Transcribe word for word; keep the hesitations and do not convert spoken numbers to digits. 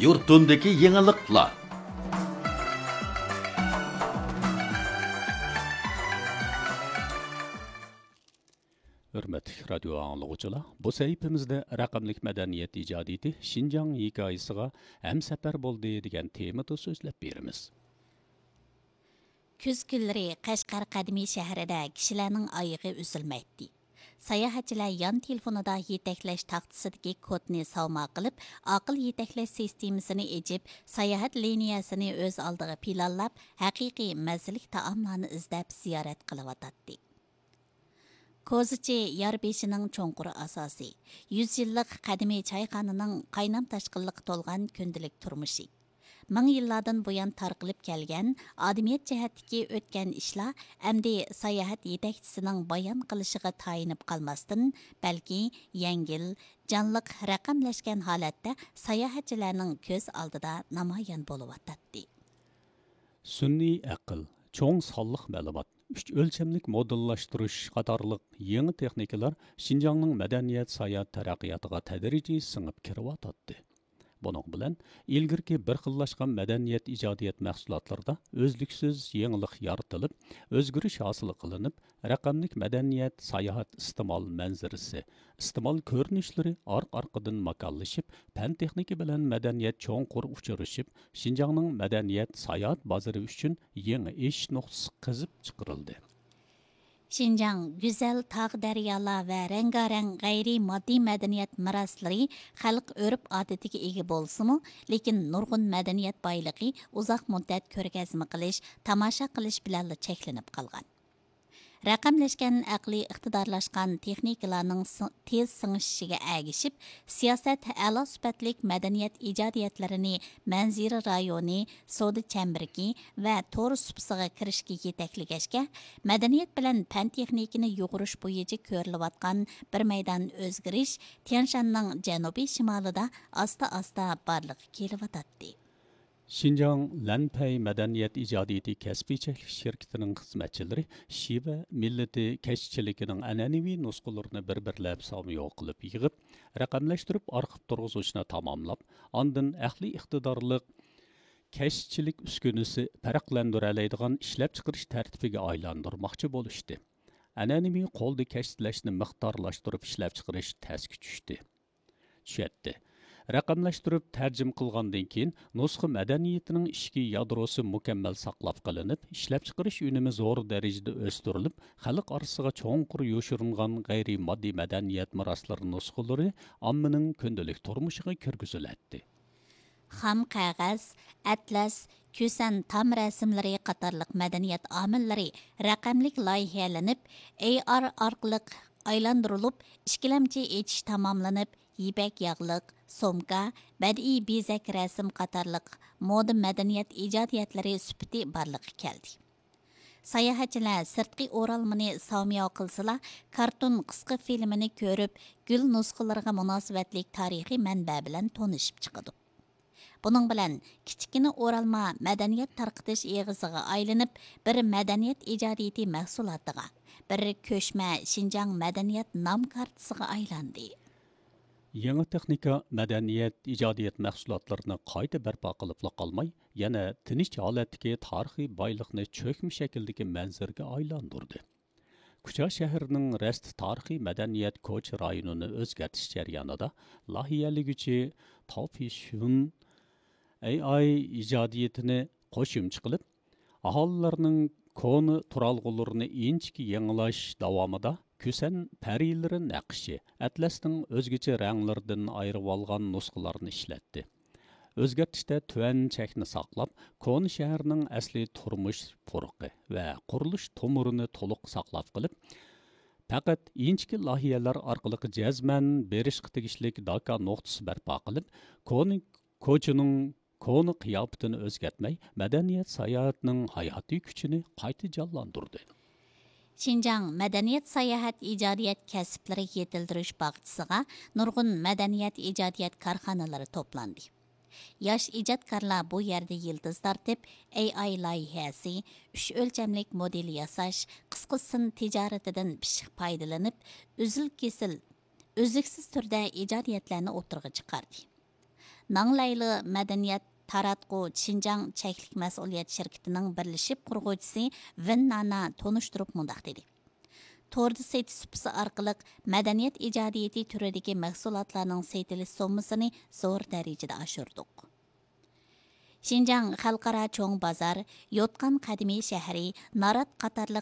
yurtundaki yeniliklar. Hürmetli radyo anlıqçılar, bu sahifemizde raqamlik medeniyet icadiyeti Şinjan hikayesiga hem sefer boldu degan temada sözlep berimiz. Күз күнләре Қашқар қадими шәһәрендә кешеләрнең айыгы үзелмәйди. Саяхатчылар ян телефонында етәкләш тактысыдагы кодны салма кылып, акыл етәкләш системасını ечип, саяхат линиясını өз алдыга планлап, хакыйкый мәзлик таамларны издәп зиярат кылып ататты. Kozıcı Yarbeşinin çoңqur asası, yüz yıllık qadimi çayxanının qaynam taşqınlık tolğan kündülük turmuşu. Мың yıllardan buyan tarqılıb gəlgən, adimiyyət cəhətdiki ötkən işlər əmdi sayahat yetəkçisinin bayan qılışıға tayinib qalmasdan, bəlkə yəngil, canlıq rəqəmləşkən halətdə sayahatçilərinin göz aldıda namayan bolup atatdı. Sünni aql, çoğ sallıq məlumat, üç ölçemlik modellaşdırış qatarlıq yeni texnikalar Şinjanның mədəniyyət sayahat tərəqqiyatıga tədrici sınıb kirib atatdı. Bunun bilan ilgirki bir xillashgan madaniyat ijodiyat mahsulotlarida o'zliksiz yangilik yaratilib, o'zgarish hosil qilinib, raqamlik madaniyat sayohat iste'mol manzarasi, iste'mol ko'rinishlari orq-orqadan makonlashib, fan texnika bilan madaniyat cho'nqur uchrashib, Şinjanның madaniyat sayohat bozori uchun yangi ish nuqtasi qizib chiqarildi. Şinjan güzel tağ daryolar va rangarang g'ayri moddiy madaniyat meroslari xalq örüp odatiga ega bo'lsa-mu, lekin nurg'un madaniyat boyligi uzoq muddat ko'rgazma qilish, tomosha qilish bilan cheklanib qolgan. Raqamlashgan aqli iqtidorlashgan texnikalarning tez sing'ishiga agishib, siyosat a'lo sifatlik madaniyat ijodiyatlarini manzira rayoni, soda chambirki va to'r supsiga kirishga yetaklagashga, madaniyat bilan fan texnikani yo'g'irish bo'yicha ko'rilayotgan bir maydon o'zgarish Tianshanning janubiy shimolida asta-asta barliqqa kelyotdi. Şinjan Lanpay Madaniyat İcadiyeti Kəsbi Çəklik şirkətinin xizmətçiləri Şiva milleti kəşçilikinin ənənəvi nusxalarını bir-birləb samiyo qılıb yığıb, rəqəmləşdirib arxiv turğuzuşuna tamamlab, andın əxli iqtidarlıq kəşçilik üskünüsü fərqləndirələydiğən işləb çıxırış tərtibigə aylandırmaqçı boluşdu. Ənənəvi qolda kəşçiləşni miqdarlaşdırıb işləb çıxırış təski düşdü. Düşətdi. Raqamlashtirib tarjim qilgandan keyin nusxa madaniyatining ishki yadrosi mukammal saqlab qilinib, ishlab chiqarish unumi zo'r darajada o'stirilib, xalq orasiga cho'nqur yoshiringan g'ayri moddiy madaniyat meroslari nusxalari ommaning kundalik turmushiga kirgiziladi. Xam qog'oz, atlas, ko'san tam rasmlari qatorliq madaniyat omillari raqamlik loyihalanib, A R orqali aylantirilib, ishkilamchi etish tamomlanib, yipak yağlıq, somka, bədii bezak rəsm qatarlıq moda madaniyat ijodiyatlari süpiti barliqqa keldi. Sayohatchilar sirtqi o'ralmani samiyo qilsalar, karton qisqa filmini ko'rib, gul nusxalariga munosabatlik tarixiy manba bilan tonishib chiqadi. Bunun bilan kichkina o'ralma madaniyat tarqitish eg'iziga aylanib, bir madaniyat ijodiyati mahsulotiga, bir ko'chma Şinjan madaniyat nom kartasiga aylandi. Yangi texnika madaniyat ijodiyat mahsulotlarini qayta barpo qilib qolmay, yana tinch holatdagi tarixiy boyliqni cho'kma shakldagi manzarga aylantirdi. Kucha shahrining rest tarixiy madaniyat ko'ch rayonini o'zgartish jarayonida loyihaliguvchi Tofishun A I ijodiyatini qo'shimcha qilib, aholilarning koni turalg'ularini inchki yangilash davomida Küsen pəriləri nəqşi, atlasning o'zgacha ranglardan ayırıb alğan nusxalarını işlətdi. Özgərtişdə tüvən çəkni saqlab, Koni şəhərinin əsli turmuş puruqi və quruluş tomurunu toluq saqlab qılıb, faqat inchki loyihalar orqali jazman berishqi tegishlik daka nuqtasi barpo qilib, Koni ko'chining koni qiyofatini o'zgartmay, madaniyat sayohatining hayotiy kuchini qayta jonlantirdi. Şinjan madaniyat sayohat ijodiyat kasblari yetildirish bog'chisiga nurg'un madaniyat ijodiyat korxonalari to'plandi. Yosh ijodkorlar bu yerda yildiz tortib, A I loyihasi, uch o'lchamlik model yasash, qisqa sin tijoratidan pishiq foydalanib, uzil kesil, uzluksiz turda ijodiyatlarni o'tirg'i chiqardi. Nanglaylı Madaniyat Taratqu Şinjan çəklik məsuliyyət şirkətinin birləşib qurğucusu Vin Nana tonuşdurup mundaq dedi. Torda seti supsi arqılıq mədəniyyət icadiyyəti türüdəki məhsulatlarının setiliş sommasını zor dərəcədə aşırdık. Şinjan Xalqara Çoğ Bazar, Yotqan Qadimi şəhəri, Narat qatarlıq